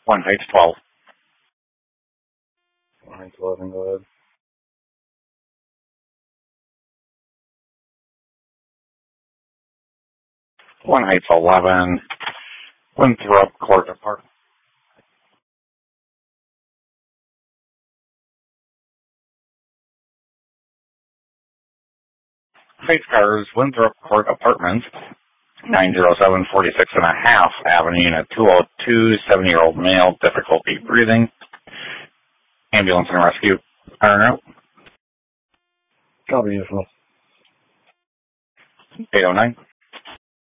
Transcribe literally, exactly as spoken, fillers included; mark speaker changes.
Speaker 1: One Heights twelve.
Speaker 2: One Heights eleven, go ahead.
Speaker 1: One Heights eleven. Winthrop Court Apartment. Heights Cars, Winthrop Court Apartments. nine oh seven, forty-six and a half Avenue, Unit two oh two, seventy-year-old male, difficulty breathing. Ambulance and rescue. Iron out.
Speaker 2: Copy, Useful.
Speaker 1: eight oh nine.